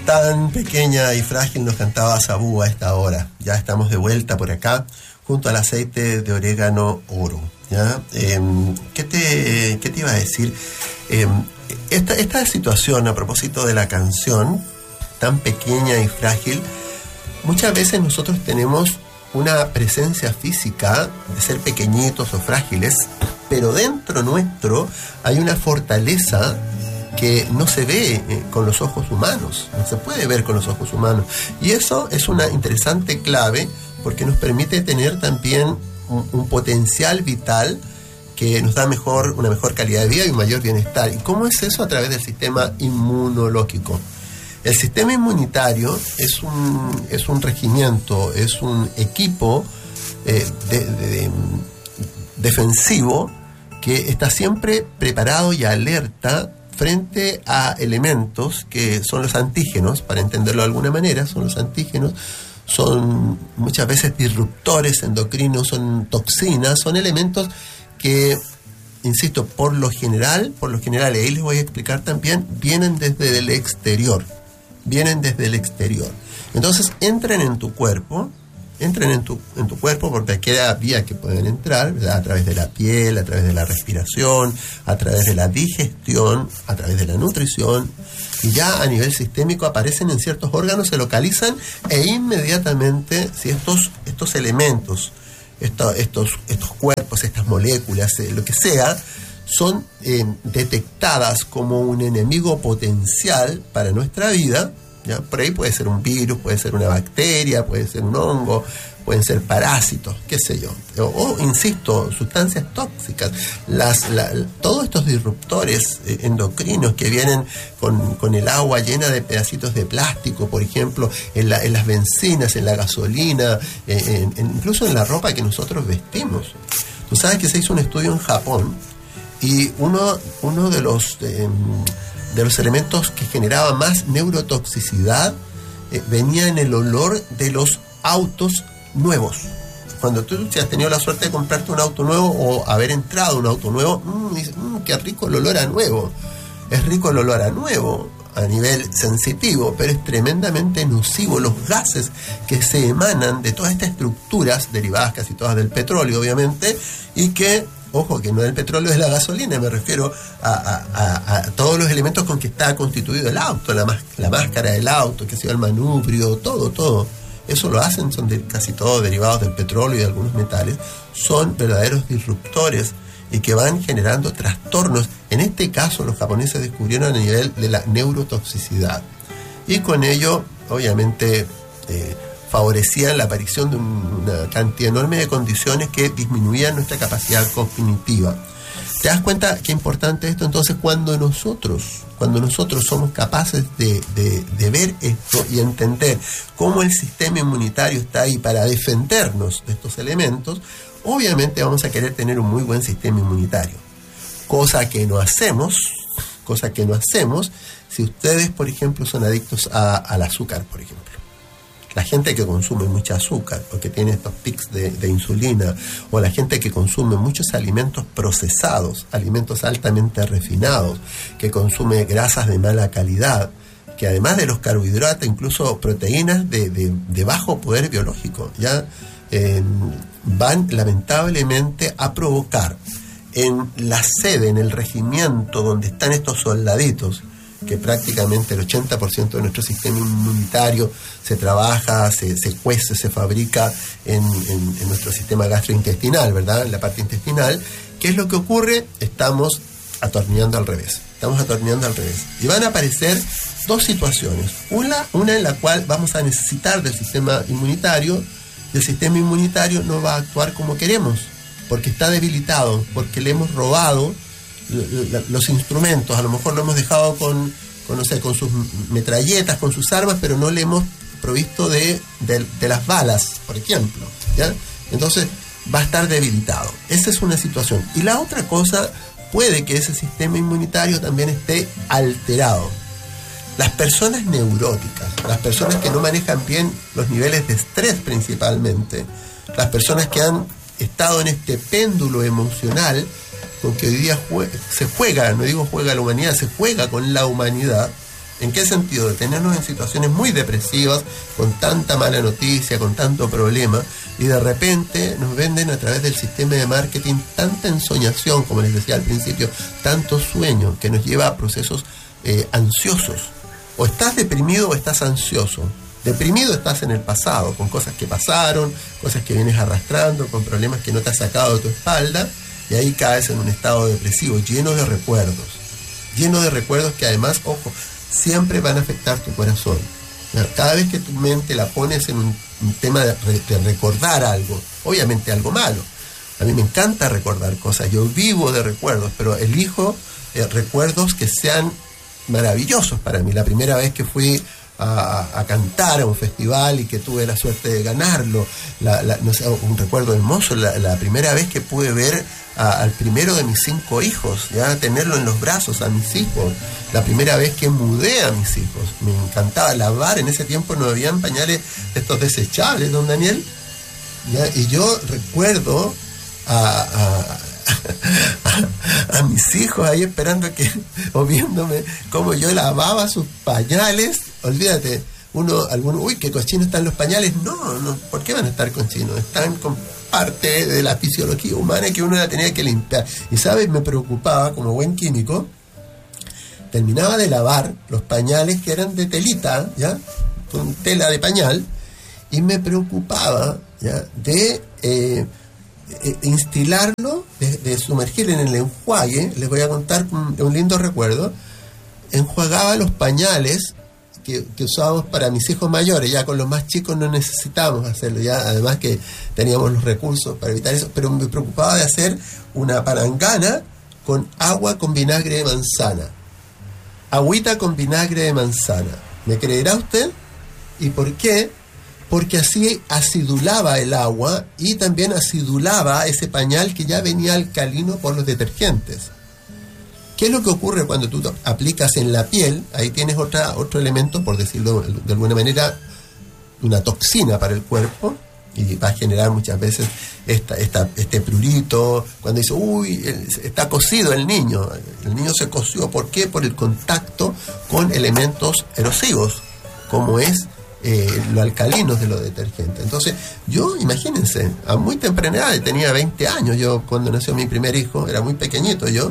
Tan pequeña y frágil nos cantaba Sabú a esta hora. Ya estamos de vuelta por acá junto al aceite de orégano oro. ¿Ya? ¿Qué te iba a decir? Esta situación, a propósito de la canción, tan pequeña y frágil, muchas veces nosotros tenemos una presencia física de ser pequeñitos o frágiles, pero dentro nuestro hay una fortaleza que no se ve con los ojos humanos, no se puede ver con los ojos humanos. Y eso es una interesante clave porque nos permite tener también un potencial vital que nos da una mejor calidad de vida y un mayor bienestar. ¿Y cómo es eso? A través del sistema inmunológico. El sistema inmunitario es un regimiento, es un equipo defensivo que está siempre preparado y alerta frente a elementos que son los antígenos, para entenderlo de alguna manera. Son los antígenos, son muchas veces disruptores endocrinos, son toxinas, son elementos que, insisto, por lo general, y ahí les voy a explicar también, vienen desde el exterior. Entonces entran en tu cuerpo por cualquier vía que pueden entrar, ¿verdad? A través de la piel, a través de la respiración, a través de la digestión, a través de la nutrición, y ya a nivel sistémico aparecen en ciertos órganos, se localizan e inmediatamente, si estos elementos, estos cuerpos, estas moléculas, lo que sea, son detectadas como un enemigo potencial para nuestra vida. ¿Ya? Por ahí puede ser un virus, puede ser una bacteria, puede ser un hongo, pueden ser parásitos, qué sé yo. O insisto, sustancias tóxicas. Todos estos disruptores endocrinos que vienen con el agua llena de pedacitos de plástico, por ejemplo, en las bencinas, en la gasolina, incluso en la ropa que nosotros vestimos. Tú sabes que se hizo un estudio en Japón y uno de los elementos que generaba más neurotoxicidad venía en el olor de los autos nuevos. Cuando tú has tenido la suerte de comprarte un auto nuevo o haber entrado a un auto nuevo, qué rico el olor a nuevo. Es rico el olor a nuevo a nivel sensitivo, pero es tremendamente nocivo los gases que se emanan de todas estas estructuras derivadas casi todas del petróleo, obviamente, y que, ojo, que no es el petróleo, es la gasolina, me refiero a todos los elementos con que está constituido el auto, la máscara del auto, que sea el manubrio, todo. Eso lo hacen, son casi todos derivados del petróleo y de algunos metales, son verdaderos disruptores y que van generando trastornos. En este caso, los japoneses descubrieron a nivel de la neurotoxicidad. Y con ello, obviamente, favorecían la aparición de una cantidad enorme de condiciones que disminuían nuestra capacidad cognitiva. ¿Te das cuenta qué importante esto? Entonces, cuando nosotros somos capaces de ver esto y entender cómo el sistema inmunitario está ahí para defendernos de estos elementos, obviamente vamos a querer tener un muy buen sistema inmunitario. Cosa que no hacemos si ustedes, por ejemplo, son adictos al azúcar, por ejemplo. La gente que consume mucha azúcar o que tiene estos pics de insulina, o la gente que consume muchos alimentos procesados, alimentos altamente refinados, que consume grasas de mala calidad, que además de los carbohidratos, incluso proteínas de bajo poder biológico, ya van lamentablemente a provocar en la sede, en el regimiento donde están estos soldaditos, que prácticamente el 80% de nuestro sistema inmunitario se trabaja, se cuece, se fabrica en nuestro sistema gastrointestinal, ¿verdad? En la parte intestinal. ¿Qué es lo que ocurre? Estamos atornillando al revés. Y van a aparecer dos situaciones. Una en la cual vamos a necesitar del sistema inmunitario, y el sistema inmunitario no va a actuar como queremos, porque está debilitado, porque le hemos robado los instrumentos. A lo mejor lo hemos dejado con sus metralletas, con sus armas, pero no le hemos provisto de las balas, por ejemplo, ¿ya? Entonces va a estar debilitado. Esa es una situación. Y la otra cosa, puede que ese sistema inmunitario también esté alterado. Las personas neuróticas, las personas que no manejan bien los niveles de estrés principalmente, las personas que han estado en este péndulo emocional con que hoy día se juega, no digo juega la humanidad, se juega con la humanidad, ¿En qué sentido? De tenernos en situaciones muy depresivas, con tanta mala noticia, con tanto problema, y de repente nos venden a través del sistema de marketing tanta ensoñación, como les decía al principio, tanto sueño, que nos lleva a procesos ansiosos. O estás deprimido o estás ansioso. Deprimido estás en el pasado, con cosas que pasaron, cosas que vienes arrastrando, con problemas que no te has sacado de tu espalda, y ahí caes en un estado depresivo, lleno de recuerdos que además, ojo, siempre van a afectar tu corazón. Cada vez que tu mente la pones en un tema de recordar algo, obviamente algo malo. A mí me encanta recordar cosas, yo vivo de recuerdos, pero elijo recuerdos que sean maravillosos para mí. La primera vez que fui a cantar a un festival y que tuve la suerte de ganarlo, no sé, un recuerdo hermoso, la primera vez que pude ver al primero de mis 5 hijos, ya tenerlo en los brazos a mis hijos, la primera vez que mudé a mis hijos, me encantaba lavar, en ese tiempo no habían pañales estos desechables, don Daniel, ¿ya? Y yo recuerdo a mis hijos ahí esperando o viéndome cómo yo lavaba sus pañales. Olvídate, uy, qué cochinos están los pañales. No, ¿por qué van a estar cochinos? Están con parte de la fisiología humana que uno la tenía que limpiar. Y sabes, me preocupaba, como buen químico, terminaba de lavar los pañales que eran de telita, ¿ya? Con tela de pañal, y me preocupaba, ¿ya? De instilarlo, de sumergir en el enjuague. Les voy a contar un lindo recuerdo. Enjuagaba los pañales que usábamos para mis hijos mayores. Ya con los más chicos no necesitábamos hacerlo, ya además que teníamos los recursos para evitar eso, pero me preocupaba de hacer una palangana con agua con vinagre de manzana, agüita con vinagre de manzana. ¿Me creerá usted? ¿Y por qué? Porque así acidulaba el agua y también acidulaba ese pañal que ya venía alcalino por los detergentes. ¿Qué es lo que ocurre cuando tú aplicas en la piel? Ahí tienes otro elemento, por decirlo de alguna manera, una toxina para el cuerpo, y va a generar muchas veces este prurito, cuando dice, uy, está cocido el niño se coció. ¿Por qué? Por el contacto con elementos erosivos, como es lo alcalinos de los detergentes. Entonces, yo, imagínense, a muy temprana edad, tenía 20 años, yo cuando nació mi primer hijo, era muy pequeñito yo,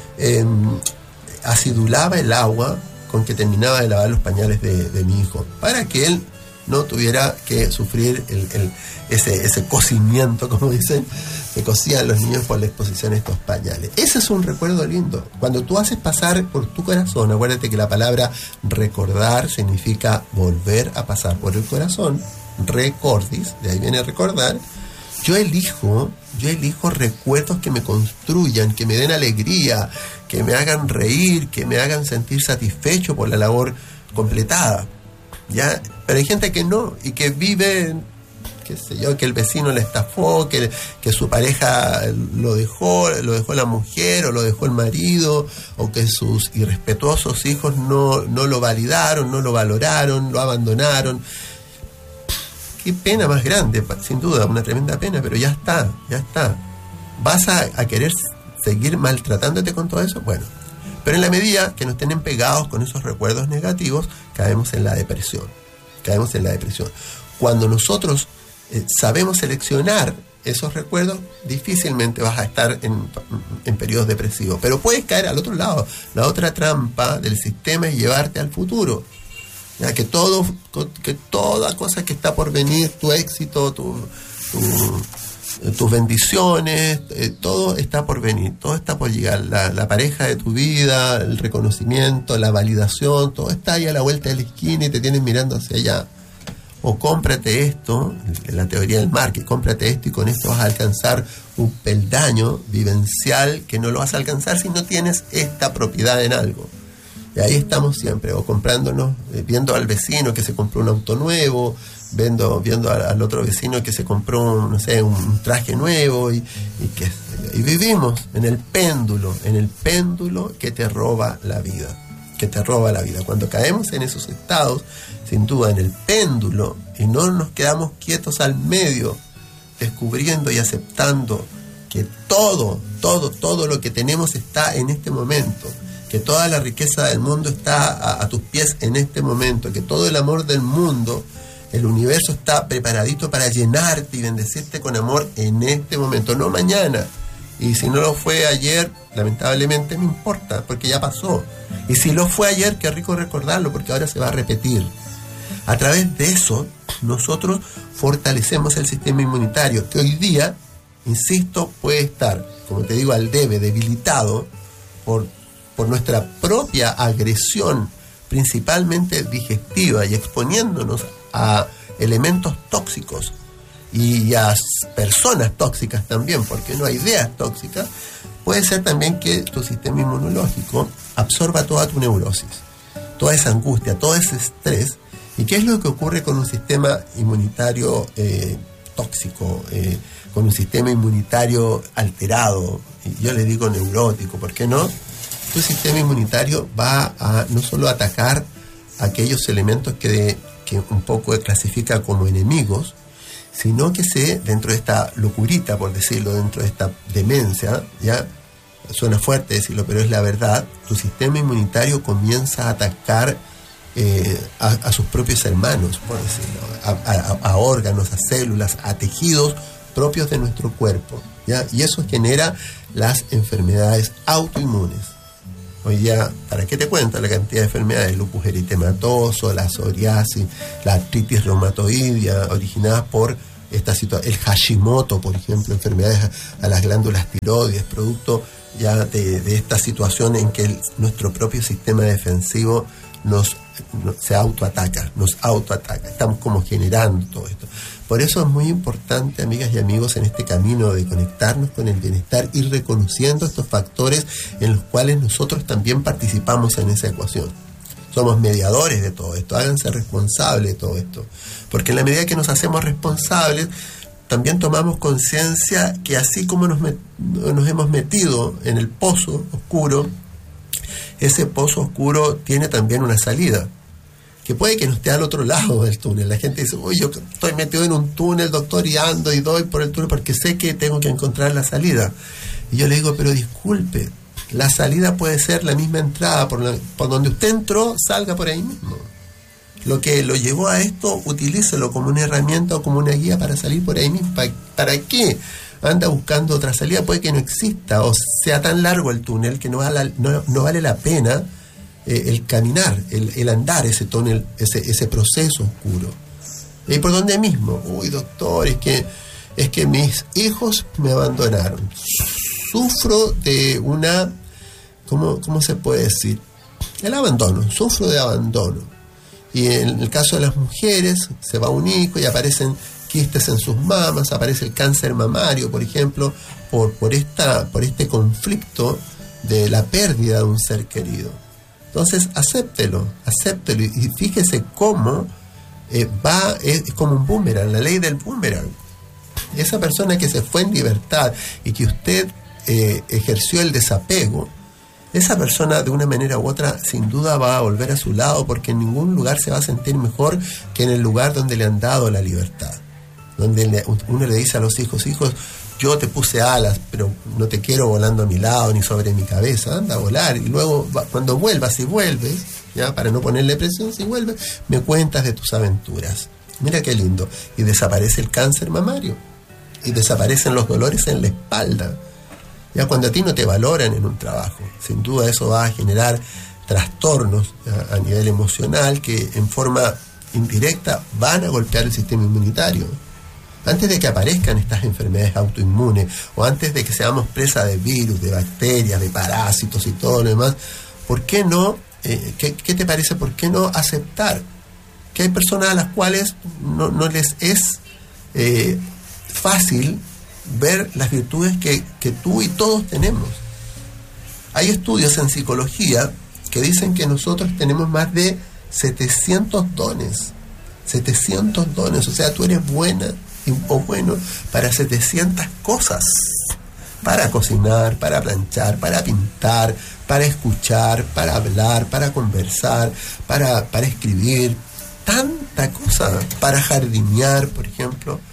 acidulaba el agua con que terminaba de lavar los pañales de mi hijo, para que él no tuviera que sufrir ese cocimiento, como dicen, que cocían los niños por la exposición a estos pañales. Ese es un recuerdo lindo. Cuando tú haces pasar por tu corazón, acuérdate que la palabra recordar significa volver a pasar por el corazón, recordis, de ahí viene recordar. Yo elijo recuerdos que me construyan, que me den alegría, que me hagan reír, que me hagan sentir satisfecho por la labor completada, ¿ya? Pero hay gente que no, y que vive, qué sé yo, que el vecino le estafó, que su pareja lo dejó la mujer, o lo dejó el marido, o que sus irrespetuosos hijos no lo validaron, no lo valoraron, lo abandonaron. Qué pena más grande, sin duda, una tremenda pena, pero ya está. ¿Vas a querer seguir maltratándote con todo eso? Bueno, pero en la medida que nos tienen pegados con esos recuerdos negativos, caemos en la depresión. Cuando nosotros sabemos seleccionar esos recuerdos, difícilmente vas a estar en periodos depresivos, pero puedes caer al otro lado. La otra trampa del sistema es llevarte al futuro. Ya que toda cosa que está por venir, tu éxito, tus bendiciones, todo está por venir, todo está por llegar. La pareja de tu vida, el reconocimiento, la validación, todo está ahí a la vuelta de la esquina y te tienes mirando hacia allá. O cómprate esto, en la teoría del marketing, cómprate esto y con esto vas a alcanzar un peldaño vivencial que no lo vas a alcanzar si no tienes esta propiedad en algo. Y ahí estamos siempre, o comprándonos, viendo al vecino que se compró un auto nuevo, viendo al otro vecino que se compró, no sé, un traje nuevo, y vivimos en el péndulo que te roba la vida. Cuando caemos en esos estados, sin duda, en el péndulo, y no nos quedamos quietos al medio, descubriendo y aceptando que todo lo que tenemos está en este momento, que toda la riqueza del mundo está a tus pies en este momento, que todo el amor del mundo, el universo está preparadito para llenarte y bendecirte con amor en este momento, no mañana. Y si no lo fue ayer, lamentablemente no importa, porque ya pasó. Y si lo fue ayer, qué rico recordarlo, porque ahora se va a repetir. A través de eso, nosotros fortalecemos el sistema inmunitario, que hoy día, insisto, puede estar, como te digo, al debe, debilitado por nuestra propia agresión, principalmente digestiva, y exponiéndonos a elementos tóxicos y a personas tóxicas también, porque no hay ideas tóxicas. Puede ser también que tu sistema inmunológico absorba toda tu neurosis, toda esa angustia, todo ese estrés. ¿Y qué es lo que ocurre con un sistema inmunitario tóxico, con un sistema inmunitario alterado? Yo le digo neurótico, ¿por qué no? Tu sistema inmunitario va a no solo atacar aquellos elementos que un poco clasifica como enemigos, sino que dentro de esta locurita, por decirlo, dentro de esta demencia, ya suena fuerte decirlo, pero es la verdad, tu sistema inmunitario comienza a atacar a sus propios hermanos, por decirlo, a órganos, a células, a tejidos propios de nuestro cuerpo, ¿ya? Y eso genera las enfermedades autoinmunes. Hoy día, ¿para qué te cuento la cantidad de enfermedades? El lupus eritematoso, la psoriasis, la artritis reumatoidea, originadas por esta situación, el Hashimoto, por ejemplo, enfermedades a las glándulas tiroides, producto ya de esta situación en que nuestro propio sistema defensivo se autoataca, nos autoataca. Estamos como generando todo esto. Por eso es muy importante, amigas y amigos, en este camino de conectarnos con el bienestar, ir reconociendo estos factores en los cuales nosotros también participamos en esa ecuación. Somos mediadores de todo esto, háganse responsables de todo esto. Porque en la medida que nos hacemos responsables, también tomamos conciencia que así como nos hemos metido en el pozo oscuro, ese pozo oscuro tiene también una salida, que puede que no esté al otro lado del túnel. La gente dice, uy, yo estoy metido en un túnel, doctor, y ando y doy por el túnel porque sé que tengo que encontrar la salida. Y yo le digo, pero disculpe, la salida puede ser la misma entrada, por donde usted entró, salga por ahí mismo. Lo que lo llevó a esto, utilícelo como una herramienta o como una guía para salir por ahí mismo. ¿Para qué anda buscando otra salida? Puede que no exista, o sea tan largo el túnel que no vale la pena el caminar, el andar ese túnel, ese proceso oscuro. ¿Y por dónde mismo? Uy, doctor, es que mis hijos me abandonaron. Sufro de una, ¿cómo se puede decir? El abandono, sufro de abandono. Y en el caso de las mujeres, se va un hijo y aparecen quistes en sus mamas, aparece el cáncer mamario, por ejemplo, por este conflicto de la pérdida de un ser querido. Entonces, acéptelo, y fíjese cómo es como un boomerang, la ley del boomerang. Esa persona que se fue en libertad y que usted ejerció el desapego, esa persona de una manera u otra sin duda va a volver a su lado, porque en ningún lugar se va a sentir mejor que en el lugar donde le han dado la libertad, donde uno le dice a los hijos, yo te puse alas, pero no te quiero volando a mi lado ni sobre mi cabeza, anda a volar, y luego cuando vuelvas, si vuelves, ya para no ponerle presión, si vuelves, me cuentas de tus aventuras. Mira qué lindo. Y desaparece el cáncer mamario, y desaparecen los dolores en la espalda. Ya cuando a ti no te valoran en un trabajo, sin duda eso va a generar trastornos a nivel emocional que en forma indirecta van a golpear el sistema inmunitario. Antes de que aparezcan estas enfermedades autoinmunes, o antes de que seamos presa de virus, de bacterias, de parásitos y todo lo demás, ¿por qué no? ¿Qué te parece? ¿Por qué no aceptar que hay personas a las cuales no les es fácil ver las virtudes que tú y todos tenemos? Hay estudios en psicología que dicen que nosotros tenemos más de 700 dones. 700 dones, o sea, tú eres buena o bueno para 700 cosas. Para cocinar, para planchar, para pintar, para escuchar, para hablar, para conversar, para escribir. Tanta cosa. Para jardinear, por ejemplo.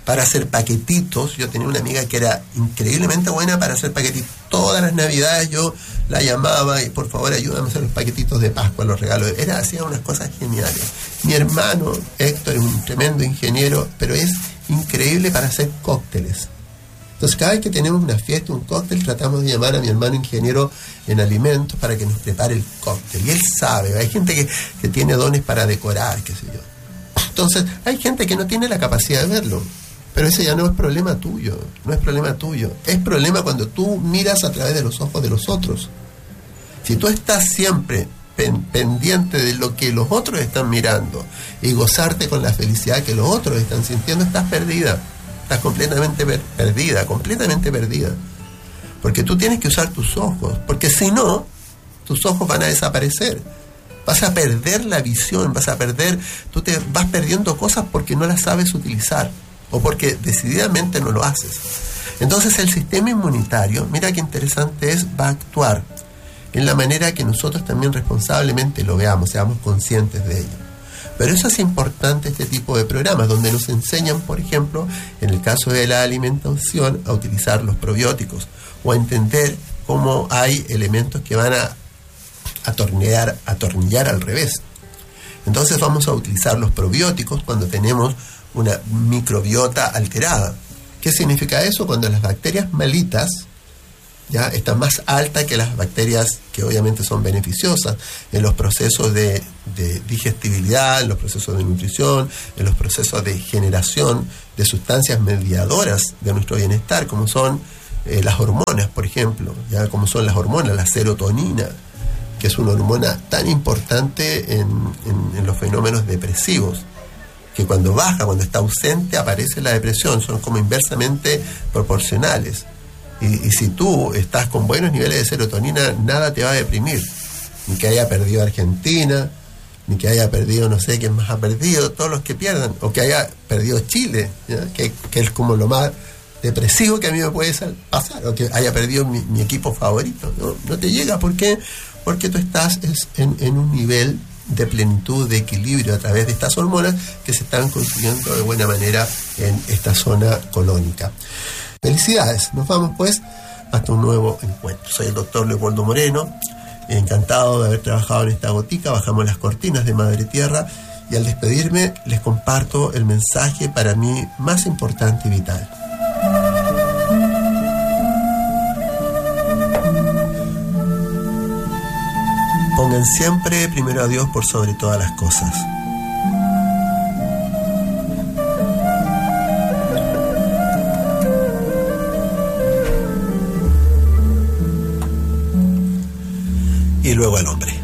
para hacer paquetitos. Yo tenía una amiga que era increíblemente buena para hacer paquetitos. Todas las Navidades yo la llamaba y por favor ayúdame a hacer los paquetitos de Pascua, los regalos. Hacía unas cosas geniales. Mi hermano Héctor es un tremendo ingeniero, pero es increíble para hacer cócteles. Entonces cada vez que tenemos una fiesta, un cóctel, tratamos de llamar a mi hermano ingeniero en alimentos para que nos prepare el cóctel. Y él sabe, hay gente que tiene dones para decorar, qué sé yo. Entonces hay gente que no tiene la capacidad de verlo. Pero ese ya no es problema tuyo, no es problema tuyo. Es problema cuando tú miras a través de los ojos de los otros. Si tú estás siempre pendiente de lo que los otros están mirando y gozarte con la felicidad que los otros están sintiendo, estás perdida. Estás completamente perdida, completamente perdida. Porque tú tienes que usar tus ojos, porque si no, tus ojos van a desaparecer. Vas a perder la visión, tú te vas perdiendo cosas porque no las sabes utilizar. O porque decididamente no lo haces. Entonces el sistema inmunitario, mira qué interesante es, va a actuar en la manera que nosotros también responsablemente lo veamos, seamos conscientes de ello. Pero eso es importante, este tipo de programas, donde nos enseñan, por ejemplo, en el caso de la alimentación, a utilizar los probióticos, o a entender cómo hay elementos que van a atornillar al revés. Entonces vamos a utilizar los probióticos cuando tenemos una microbiota alterada. ¿Qué significa eso? Cuando las bacterias malitas ya están más altas que las bacterias que obviamente son beneficiosas en los procesos de digestibilidad, en los procesos de nutrición, en los procesos de generación de sustancias mediadoras de nuestro bienestar, como son las hormonas, por ejemplo, ya como son las hormonas, la serotonina, que es una hormona tan importante en los fenómenos depresivos, que cuando baja, cuando está ausente, aparece la depresión. Son como inversamente proporcionales. Y si tú estás con buenos niveles de serotonina, nada te va a deprimir. Ni que haya perdido Argentina, ni que haya perdido, no sé quién más ha perdido, todos los que pierdan, o que haya perdido Chile, que es como lo más depresivo que a mí me puede pasar, o que haya perdido mi equipo favorito. No te llega. ¿Por qué? Porque tú estás en un nivel de plenitud, de equilibrio a través de estas hormonas que se están construyendo de buena manera en esta zona colónica. Felicidades, nos vamos pues hasta un nuevo encuentro. Soy el doctor Leopoldo Moreno, encantado de haber trabajado en esta gotica. Bajamos las cortinas de Madre Tierra y al despedirme les comparto el mensaje para mí más importante y vital. Pongan siempre primero a Dios por sobre todas las cosas. Y luego al hombre.